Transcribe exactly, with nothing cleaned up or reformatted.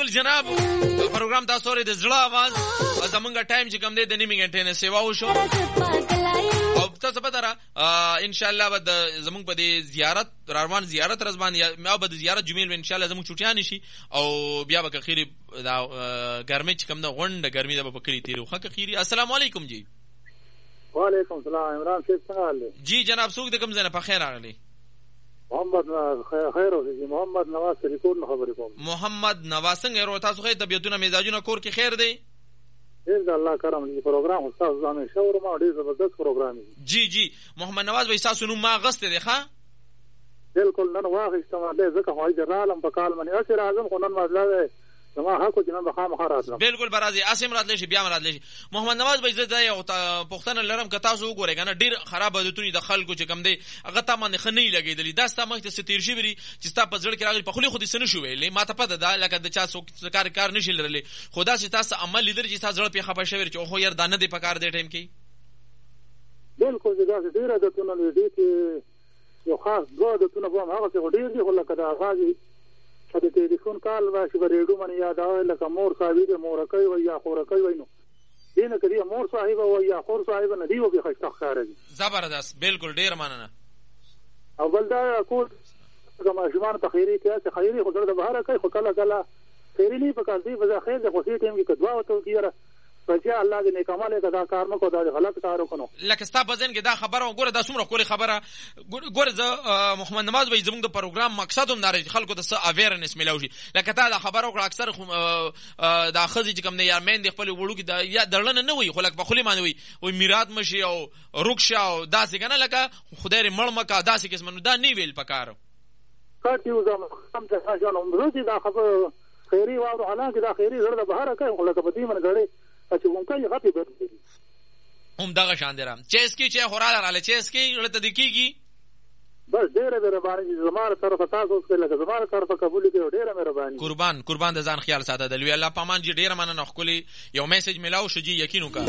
بالکل جناب پروګرام تاسو لري د زړه आवाज زمونږ ټایم چې کوم دی د نیمه غنټې نه سیوا وشو او تاسو په دره ان شاء الله به زمونږ په دې زیارت روان زیارت رضوان یا ما به د زیارت جمیل ان شاء الله زمونږ چټیان شي او بیا به خیری دا ګرمي چې کوم د غونډه ګرمي د په کلی تیرو خکه خیری. السلام علیکم جی. وعلیکم السلام. عمران صاحب څنګه حال دی؟ جی جناب څوک د کوم ځای نه په خیر راغلی؟ محمد خیر اوسې. محمد نواز ریکورډ نه خبرې کوم. محمد نواز څنګه ورو تاسو خې طبيعتونه مزاجونه کور کې خیر دی؟ ان الله کرم دې پروګرام استاد زامه شاور ما ډیر زبردست پروګرام دی. جی جی محمد نواز وای تاسو نو ما غسته دی ښا؟ بالکل نن واغښتم دې ځکه هوای درالم په کال باندې اثر اعظم خو نن مازله زما حق جناب بخام خراتله. بالکل برازي اسیم راتلی شي بیا مراتلی شي. محمد نواز وای زه یو پښتنه لرم که تاسو وګورئ کنه ډیر خراب عادتونه د خلکو چې کم دی هغه ته باندې خنۍ لګیدلی دا ستا مخ ته ستیر شي بری چې ستا په ځړ کې راغلی په خولي خو دې سن شو ویلې ما ته پته ده لکه د چا څوک کار کار نشي لرلی خدا چې تاسو عمل لیدر چې تاسو ځړ په خپه شوی چې خو ير دانه دی په کار دی ټیم کې. بالکل دا ډیر عادتونه دي چې یو خاص دوه عادتونه به هغه څه ډیر دي ولکه دا غاږي د ټلیفون کال واشي ورېډو باندې یاد آوي لکه مور صاحب دې مور کوي او یا خور کوي وینو دینه کړي مور صاحب او یا خور صاحب نه دی او به خښت ښکاري. زبردست بالکل ډیر مننه. او بل دا کول کومه ژوند ته خیری کې چې خیری خو د بهر کوي خو کله کله خیری نه پکار دی وځه خیر د خوشي ټیم کې کدوا وته کیره پچا الله دې نیکماله کدا کار مکو دا غلط کار وکړو لکه ستا په ځین کې دا خبره وګوره دا څومره کولی خبره ګوره زه محمد نواز وای زموږ د پروګرام مقصد هم دا خلکو ته څه اویرنس ملو شي لکه تا دا خبره وکړه اکثر دا خزي چې کوم نه یار مین د خپل وړو کې دا یا درلنه نه وي خو لکه په خولي باندې وي وای میراث مشي او رکشا او داسې کنه لکه خدای مړ مکا داسې قسم دا نه ویل پکاره کاتیو زما هم ته ځان عمر دې دا خبره خیری واو حالانکه دا خیری زړه د بهر کوي خو لکه په دې من غړي چې مونږ یې غټي بدلې هم دغه شان درام چیس کی چې خوراله رااله چیس کی ولته د کیږي بس ډیره مهرباني زماره طرف تاسو څخه لکه زماره طرف قبول کړو ډیره مهرباني قربان قربان د ځان خیال ساته د لوی الله پامان جی ډیره مننه خولي یو میسج ملاو شو جی یقین وکړه